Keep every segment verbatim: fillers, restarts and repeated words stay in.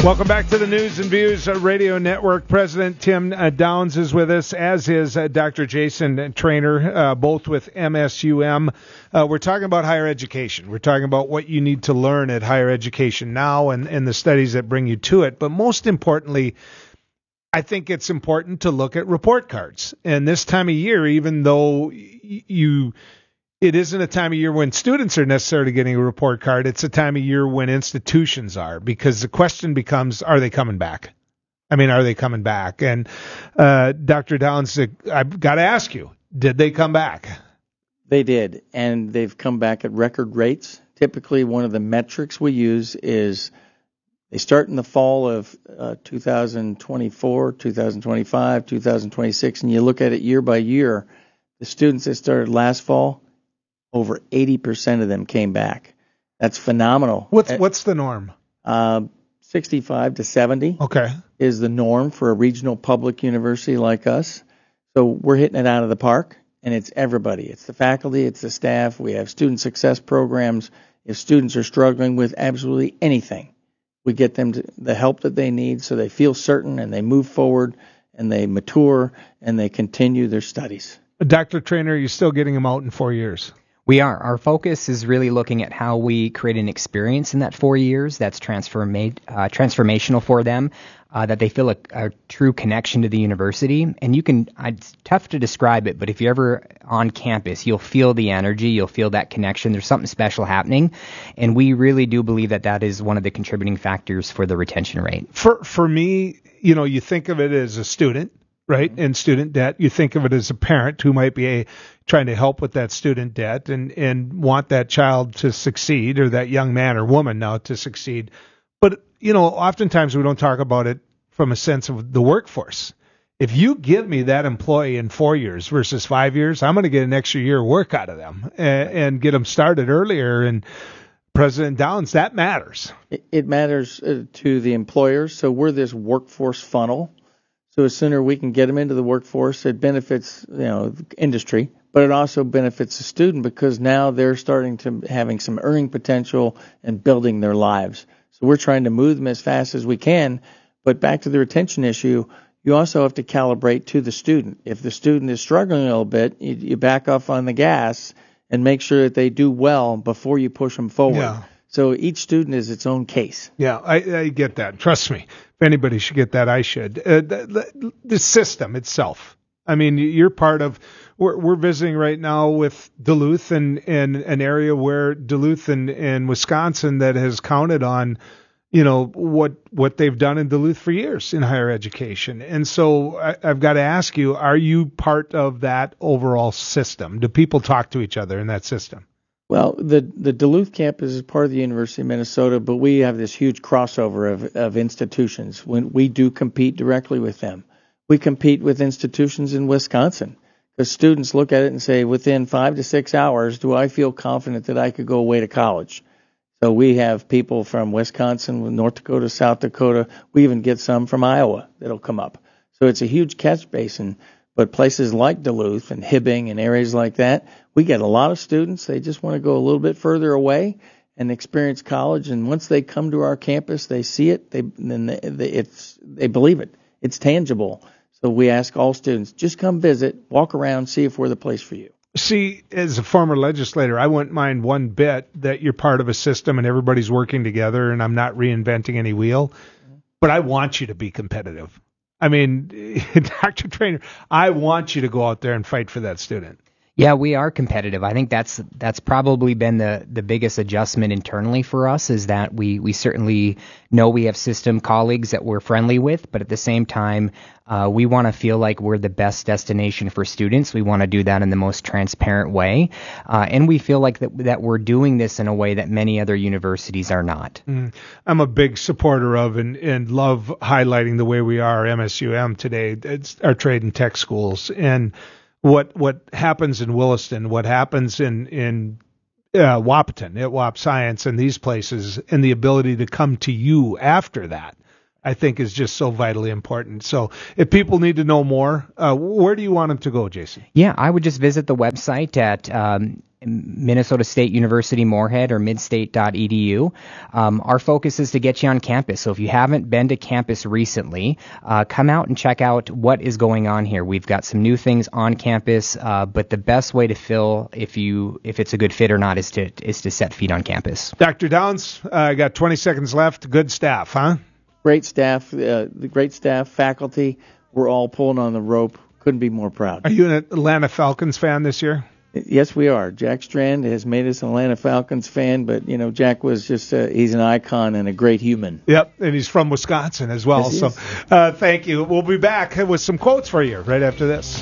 Welcome back to the News and Views Radio Network. President Tim uh, Downs is with us, as is uh, Doctor Jason Trainer, uh, both with M S U M. Uh, we're talking about higher education. We're talking about what you need to learn at higher education now and, and the studies that bring you to it. But most importantly, I think it's important to look at report cards. And this time of year, even though you... it isn't a time of year when students are necessarily getting a report card. It's a time of year when institutions are, because the question becomes, are they coming back? I mean, are they coming back? And uh, Doctor Downs, I've got to ask you, did they come back? They did, and they've come back at record rates. Typically, one of the metrics we use is they start in the fall of uh, two thousand twenty-four, two thousand twenty-five, two thousand twenty-six, and you look at it year by year. The students that started last fall, over eighty percent of them came back. That's phenomenal. What's what's the norm? Uh, sixty-five to seventy Okay. is the norm for a regional public university like us. So we're hitting it out of the park, and it's everybody. It's the faculty, it's the staff. We have student success programs. If students are struggling with absolutely anything, we get them to the help that they need so they feel certain and they move forward and they mature and they continue their studies. Doctor Trainer, you're still getting them out in four years. We are. Our focus is really looking at how we create an experience in that four years that's transforma- uh, transformational for them, uh, that they feel a, a true connection to the university. And you can, it's tough to describe it, but if you're ever on campus, you'll feel the energy, you'll feel that connection. There's something special happening. And we really do believe that that is one of the contributing factors for the retention rate. For, for me, you know, you think of it as a student, right, and student debt. You think of it as a parent who might be a, trying to help with that student debt and, and want that child to succeed, or that young man or woman now to succeed. But, you know, oftentimes we don't talk about it from a sense of the workforce. If you give me that employee in four years versus five years, I'm going to get an extra year of work out of them and, and get them started earlier. And President Downs, that matters. It, it matters uh, to the employers. So we're this workforce funnel. So the sooner we can get them into the workforce, it benefits, you know, the industry, but it also benefits the student because now they're starting to having some earning potential and building their lives. So we're trying to move them as fast as we can. But back to the retention issue, you also have to calibrate to the student. If the student is struggling a little bit, you, you back off on the gas and make sure that they do well before you push them forward. Yeah. So each student is its own case. Yeah, I, I get that. Trust me. If anybody should get that, I should. Uh, the, the system itself. I mean, you're part of. We're, we're visiting right now with Duluth and, and an area where Duluth and, and Wisconsin that has counted on, you know, what what they've done in Duluth for years in higher education. And so I, I've got to ask you: are you part of that overall system? Do people talk to each other in that system? Well, the, the Duluth campus is part of the University of Minnesota, but we have this huge crossover of, of institutions. When we do compete directly with them, we compete with institutions in Wisconsin because students look at it and say, within five to six hours, do I feel confident that I could go away to college? So we have people from Wisconsin, North Dakota, South Dakota. We even get some from Iowa that'll come up. So it's a huge catch basin. But places like Duluth and Hibbing and areas like that, we get a lot of students. They just want to go a little bit further away and experience college. And once they come to our campus, they see it. They then they, they, it's they believe it. It's tangible. So we ask all students, just come visit, walk around, see if we're the place for you. See, as a former legislator, I wouldn't mind one bit that you're part of a system and everybody's working together and I'm not reinventing any wheel. Mm-hmm. But I want you to be competitive. I mean, Doctor Trainer, I want you to go out there and fight for that student. Yeah, we are competitive. I think that's that's probably been the, the biggest adjustment internally for us is that we, we certainly know we have system colleagues that we're friendly with, but at the same time, uh, we want to feel like we're the best destination for students. We want to do that in the most transparent way, uh, and we feel like that that we're doing this in a way that many other universities are not. Mm. I'm a big supporter of and, and love highlighting the way we are M S U M today. It's our trade and tech schools and What what happens in Williston, what happens in in uh, Wahpeton, at Wap Science, and these places, and the ability to come to you after that, I think is just so vitally important. So if people need to know more, uh, where do you want them to go, Jason? Yeah, I would just visit the website at um, Minnesota State University Moorhead or midstate dot e d u. Um, our focus is to get you on campus. So if you haven't been to campus recently, uh, come out and check out what is going on here. We've got some new things on campus, uh, but the best way to feel if you if it's a good fit or not is to is to set feet on campus. Doctor Downs, I uh, got twenty seconds left. Good staff, huh? Great staff, uh, the great staff, faculty. We're all pulling on the rope. Couldn't be more proud. Are you an Atlanta Falcons fan this year? Yes, we are. Jack Strand has made us an Atlanta Falcons fan, but, you know, Jack was just, uh, he's an icon and a great human. Yep, and he's from Wisconsin as well. Yes, so uh, thank you. We'll be back with some quotes for you right after this.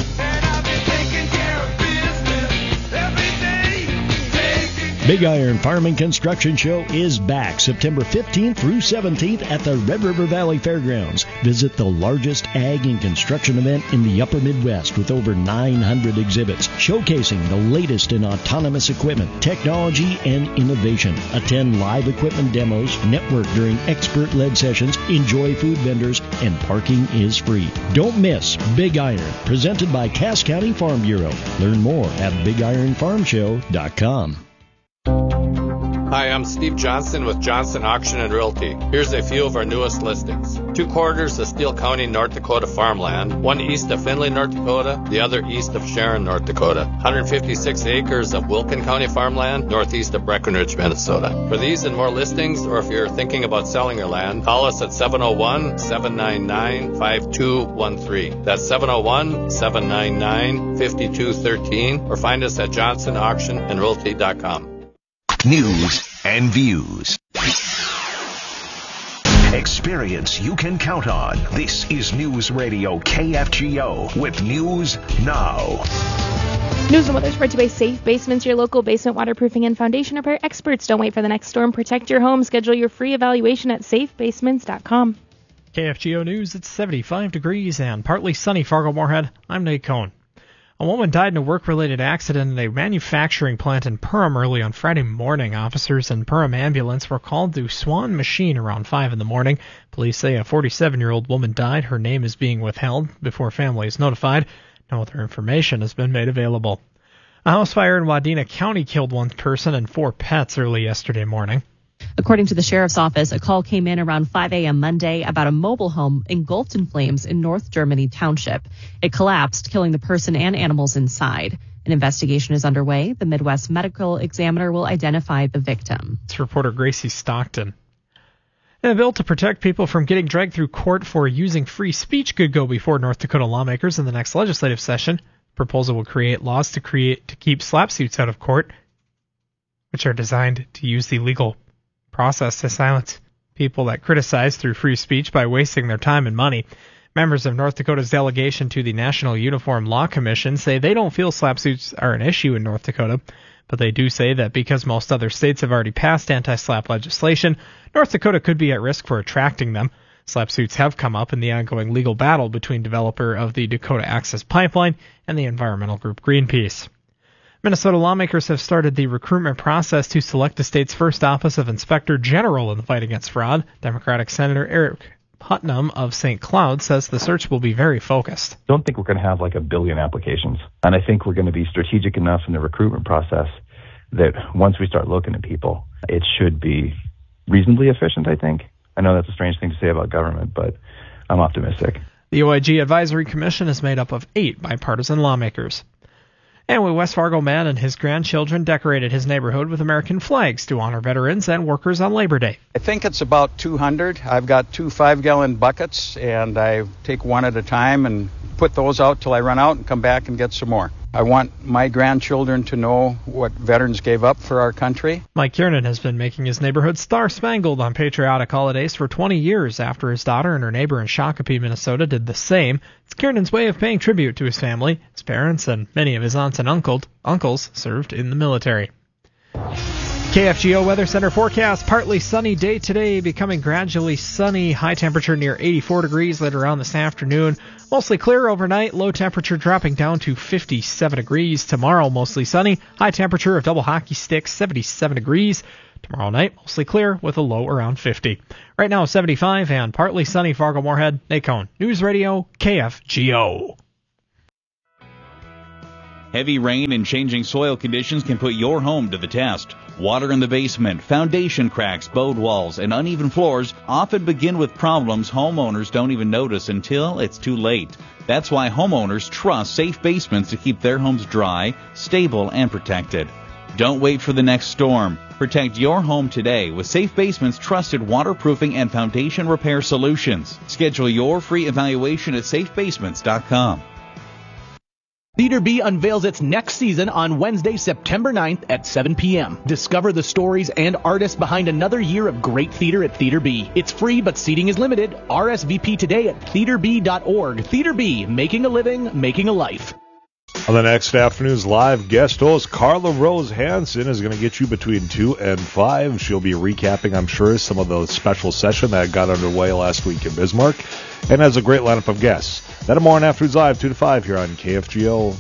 Big Iron Farm and Construction Show is back September fifteenth through seventeenth at the Red River Valley Fairgrounds. Visit the largest ag and construction event in the upper Midwest with over nine hundred exhibits showcasing the latest in autonomous equipment, technology, and innovation. Attend live equipment demos, network during expert-led sessions, enjoy food vendors, and parking is free. Don't miss Big Iron, presented by Cass County Farm Bureau. Learn more at big iron farm show dot com. Hi, I'm Steve Johnson with Johnson Auction and Realty. Here's a few of our newest listings. Two quarters of Steele County, North Dakota farmland, one east of Findlay, North Dakota, the other east of Sharon, North Dakota. one hundred fifty-six acres of Wilkin County farmland, northeast of Breckenridge, Minnesota. For these and more listings, or if you're thinking about selling your land, call us at seven oh one, seven nine nine, five two one three. That's seven oh one, seven nine nine, five two one three, or find us at johnson auction and realty dot com. News and views. Experience you can count on. This is News Radio K F G O with News Now. News and weather spread to you by Safe Basements, your local basement waterproofing and foundation repair experts. Don't wait for the next storm. Protect your home. Schedule your free evaluation at safe basements dot com. K F G O News, it's seventy-five degrees and partly sunny Fargo-Moorhead. I'm Nate Cohn. A woman died in a work-related accident at a manufacturing plant in Perham early on Friday morning. Officers and Perham ambulance were called to Swan Machine around five in the morning. Police say a forty-seven-year-old woman died. Her name is being withheld before family is notified. No other information has been made available. A house fire in Wadena County killed one person and four pets early yesterday morning. According to the sheriff's office, a call came in around five a.m. Monday about a mobile home engulfed in flames in North Germany Township. It collapsed, killing the person and animals inside. An investigation is underway. The Midwest Medical Examiner will identify the victim. It's reporter Gracie Stockton. And a bill to protect people from getting dragged through court for using free speech could go before North Dakota lawmakers in the next legislative session. The proposal will create laws to create to keep slap suits out of court, which are designed to use the legal process to silence people that criticize through free speech by wasting their time and money. Members of North Dakota's delegation to the National Uniform Law Commission say they don't feel slap suits are an issue in North Dakota, but they do say that because most other states have already passed anti-slap legislation, North Dakota could be at risk for attracting them. Slap suits have come up in the ongoing legal battle between developer of the Dakota Access Pipeline and the environmental group Greenpeace. Minnesota lawmakers have started the recruitment process to select the state's first office of Inspector General in the fight against fraud. Democratic Senator Eric Putnam of Saint Cloud says the search will be very focused. I don't think we're going to have like a billion applications. And I think we're going to be strategic enough in the recruitment process that once we start looking at people, it should be reasonably efficient, I think. I know that's a strange thing to say about government, but I'm optimistic. The O I G Advisory Commission is made up of eight bipartisan lawmakers. And a West Fargo man and his grandchildren decorated his neighborhood with American flags to honor veterans and workers on Labor Day. I think it's about two hundred. I've got two five-gallon buckets, and I take one at a time and put those out till I run out and come back and get some more. I want my grandchildren to know what veterans gave up for our country. Mike Kiernan has been making his neighborhood star-spangled on patriotic holidays for twenty years after his daughter and her neighbor in Shakopee, Minnesota did the same. It's Kiernan's way of paying tribute to his family. His parents and many of his aunts and uncles, uncles served in the military. K F G O Weather Center forecast, partly sunny day today, becoming gradually sunny, high temperature near eighty-four degrees later on this afternoon. Mostly clear overnight, low temperature dropping down to fifty-seven degrees. Tomorrow, mostly sunny, high temperature of double hockey sticks, seventy-seven degrees. Tomorrow night, mostly clear with a low around fifty. Right now, seventy-five and partly sunny Fargo-Moorhead. Nate Cohn, News Radio, K F G O. Heavy rain and changing soil conditions can put your home to the test. Water in the basement, foundation cracks, bowed walls, and uneven floors often begin with problems homeowners don't even notice until it's too late. That's why homeowners trust Safe Basements to keep their homes dry, stable, and protected. Don't wait for the next storm. Protect your home today with Safe Basements' trusted waterproofing and foundation repair solutions. Schedule your free evaluation at safe basements dot com. Theater B unveils its next season on Wednesday, September ninth at seven p.m. Discover the stories and artists behind another year of great theater at Theater B. It's free, but seating is limited. R S V P today at theater b dot org. Theater B, making a living, making a life. On the next afternoon's live guest host, Carla Rose Hansen is going to get you between two and five. She'll be recapping, I'm sure, some of the special session that got underway last week in Bismarck, and has a great lineup of guests. That and more on Afternoons Live, two to five here on K F G O.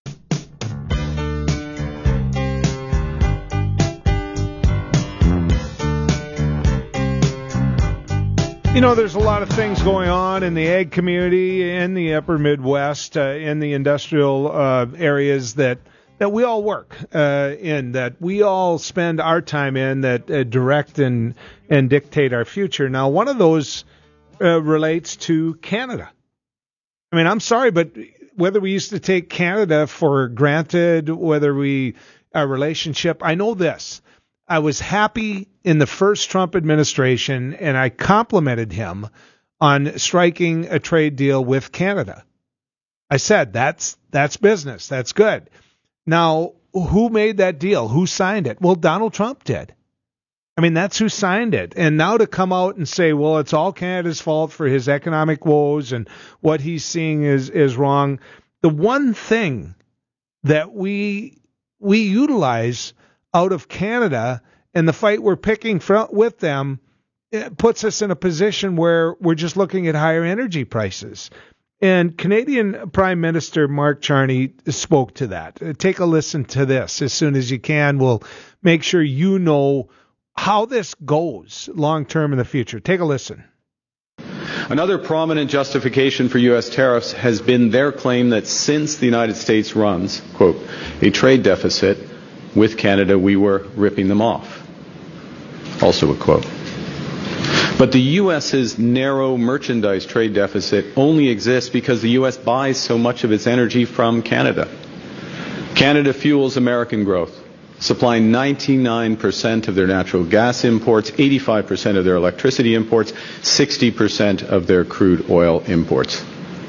You know, there's a lot of things going on in the ag community, in the upper Midwest, uh, in the industrial uh, areas that, that we all work uh, in, that we all spend our time in, that uh, direct and, and dictate our future. Now, one of those uh, relates to Canada. I mean, I'm sorry, but whether we used to take Canada for granted, whether we, our relationship, I know this. I was happy in the first Trump administration, and I complimented him on striking a trade deal with Canada. I said, that's that's business. That's good. Now, who made that deal? Who signed it? Well, Donald Trump did. I mean, that's who signed it. And now to come out and say, well, it's all Canada's fault for his economic woes and what he's seeing is, is wrong. The one thing that we we utilize out of Canada and the fight we're picking from, with them, it puts us in a position where we're just looking at higher energy prices. And Canadian Prime Minister Mark Carney spoke to that. Take a listen to this as soon as you can. We'll make sure you know how this goes long term in the future. Take a listen. Another prominent justification for U S tariffs has been their claim that since the United States runs, quote, a trade deficit with Canada, we were ripping them off. Also a quote. But the U S's narrow merchandise trade deficit only exists because the U S buys so much of its energy from Canada. Canada fuels American growth, supplying ninety-nine percent of their natural gas imports, eighty-five percent of their electricity imports, sixty percent of their crude oil imports.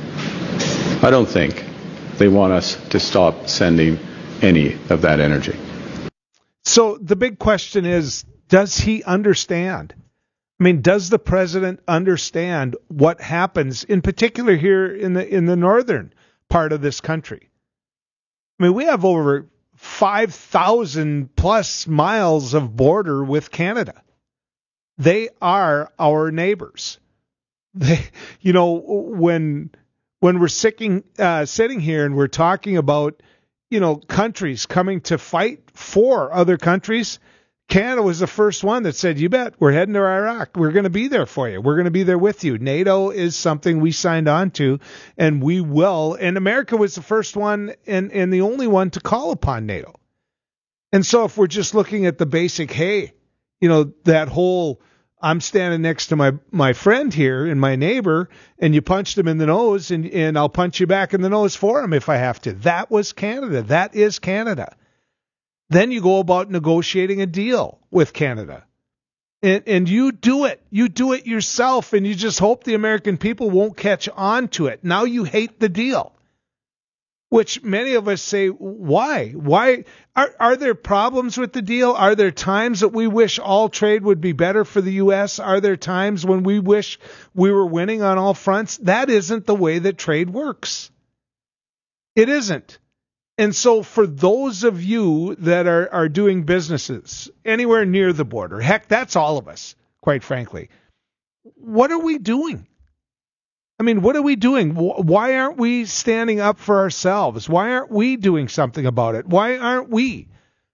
I don't think they want us to stop sending any of that energy. So the big question is, does he understand? I mean, does the president understand what happens, in particular here in the in the northern part of this country? I mean, we have over five thousand plus miles of border with Canada. They are our neighbors. They, you know, when when we're sitting uh, sitting here and we're talking about, you know, countries coming to fight for other countries, Canada was the first one that said, you bet, we're heading to Iraq. We're going to be there for you. We're going to be there with you. NATO is something we signed on to, and we will. And America was the first one and, and the only one to call upon NATO. And so if we're just looking at the basic, hey, you know, that whole, I'm standing next to my, my friend here and my neighbor, and you punched him in the nose, and, and I'll punch you back in the nose for him if I have to. That was Canada. That is Canada. Then you go about negotiating a deal with Canada. And, and you do it. You do it yourself, and you just hope the American people won't catch on to it. Now you hate the deal, which many of us say, why? Why? Are, are there problems with the deal? Are there times that we wish all trade would be better for the U S? Are there times when we wish we were winning on all fronts? That isn't the way that trade works. It isn't. And so for those of you that are, are doing businesses anywhere near the border, heck, that's all of us, quite frankly. What are we doing? I mean, what are we doing? Why aren't we standing up for ourselves? Why aren't we doing something about it? Why aren't we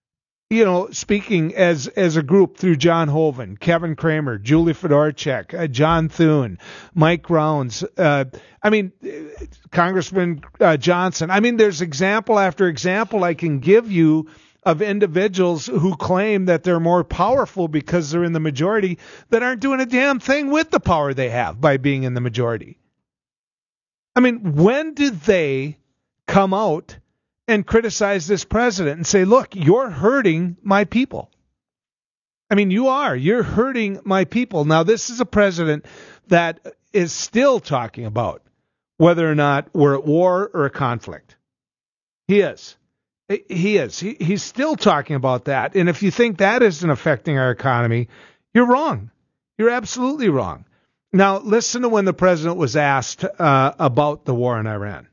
you know, speaking as as a group through John Hoeven, Kevin Kramer, Julie Fedorchak, uh, John Thune, Mike Rounds, uh, I mean, Congressman uh, Johnson. I mean, there's example after example I can give you of individuals who claim that they're more powerful because they're in the majority that aren't doing a damn thing with the power they have by being in the majority. I mean, when did they come out and criticize this president and say, look, you're hurting my people? I mean, you are. You're hurting my people. Now, this is a president that is still talking about whether or not we're at war or a conflict. He is. He is. He, he's still talking about that. And if you think that isn't affecting our economy, you're wrong. You're absolutely wrong. Now, listen to when the president was asked uh, about the war in Iran.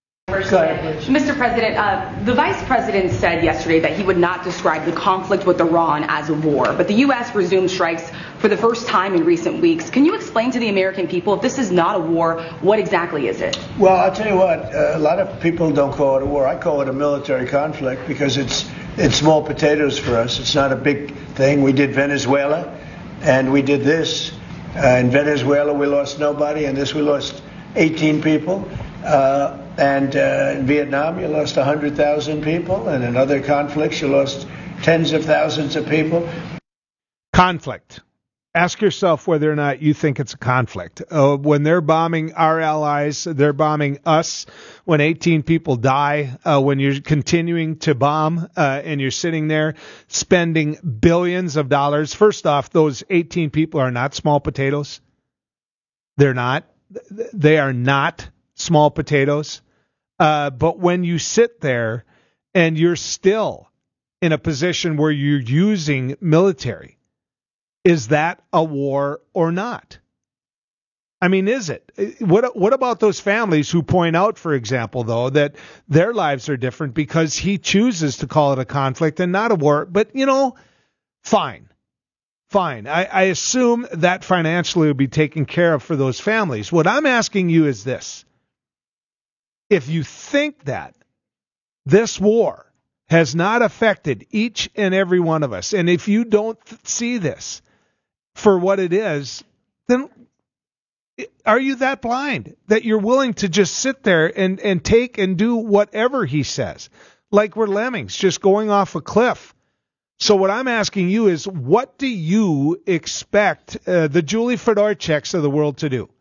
Mister President, uh, the Vice President said yesterday that he would not describe the conflict with Iran as a war, but the U S resumed strikes for the first time in recent weeks. Can you explain to the American people, if this is not a war, what exactly is it? Well, I'll tell you what, uh, a lot of people don't call it a war. I call it a military conflict because it's it's small potatoes for us. It's not a big thing. We did Venezuela, and we did this. Uh, in Venezuela, we lost nobody. In this, we lost eighteen people. Uh, and uh, in Vietnam, you lost one hundred thousand people. And in other conflicts, you lost tens of thousands of people. Conflict. Ask yourself whether or not you think it's a conflict. Uh, when they're bombing our allies, they're bombing us. When eighteen people die, uh, when you're continuing to bomb uh, and you're sitting there spending billions of dollars. First off, those eighteen people are not small potatoes. They're not. They are not small potatoes. Uh, but when you sit there and you're still in a position where you're using military, is that a war or not? I mean, is it? What what about those families who point out, for example, though, that their lives are different because he chooses to call it a conflict and not a war? But, you know, fine. Fine. I, I assume that financially will be taken care of for those families. What I'm asking you is this. If you think that this war has not affected each and every one of us, and if you don't th- see this for what it is, then are you that blind that you're willing to just sit there and, and take and do whatever he says, like we're lemmings just going off a cliff? So what I'm asking you is, what do you expect uh, the Julie Fedorchaks of the world to do?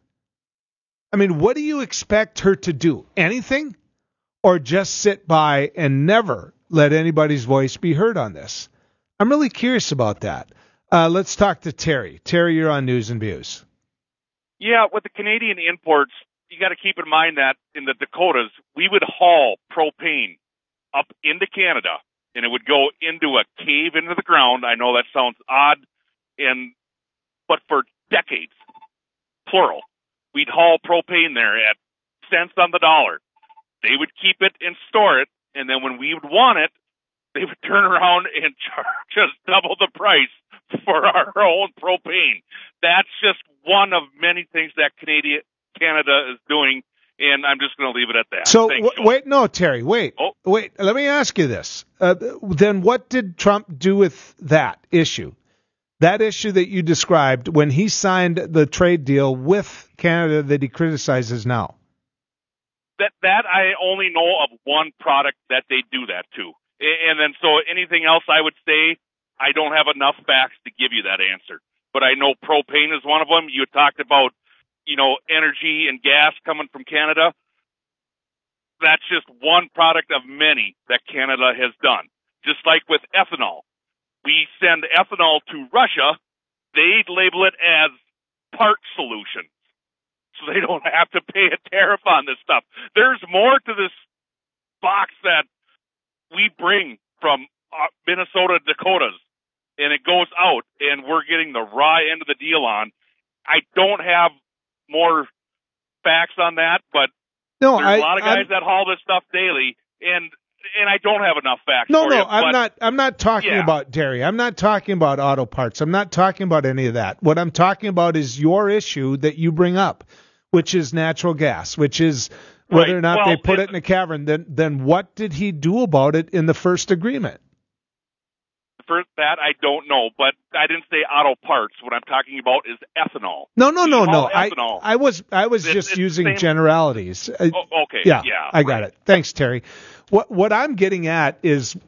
I mean, what do you expect her to do? Anything? Or just sit by and never let anybody's voice be heard on this? I'm really curious about that. Uh, let's talk to Terry. Terry, you're on News and Views. Yeah, with the Canadian imports, you got to keep in mind that in the Dakotas, we would haul propane up into Canada, and it would go into a cave into the ground. I know that sounds odd, and but for decades, plural, we'd haul propane there at cents on the dollar. They would keep it and store it, and then when we would want it, they would turn around and charge us double the price for our own propane. That's just one of many things that Canada, Canada is doing, and I'm just going to leave it at that. So, w- wait, no, Terry, wait. Oh. Wait, let me ask you this. Uh, then what did Trump do with that issue? That issue that you described when he signed the trade deal with Canada that he criticizes now? That that I only know of one product that they do that to. And then so anything else I would say, I don't have enough facts to give you that answer. But I know propane is one of them. You talked about, you know, energy and gas coming from Canada. That's just one product of many that Canada has done. Just like with ethanol. We send ethanol to Russia. They label it as part solution. So they don't have to pay a tariff on this stuff. There's more to this box that we bring from Minnesota, Dakotas, and it goes out, and we're getting the raw end of the deal on. I don't have more facts on that, but no, there's I, a lot of guys I'm, that haul this stuff daily, and and I don't have enough facts. No, for no, you, I'm but, not. I'm not talking yeah. about dairy. I'm not talking about auto parts. I'm not talking about any of that. What I'm talking about is your issue that you bring up, which is natural gas, which is whether right. or not well, they put it in a cavern. Then, then what did he do about it in the first agreement? for that, I don't know. But I didn't say auto parts. What I'm talking about is ethanol. No, no, no, no. I, ethanol. I was I was It's- just it's using same- generalities. Uh, Oh, okay, Yeah, yeah, I got it. Thanks, Terry. What what I'm getting at is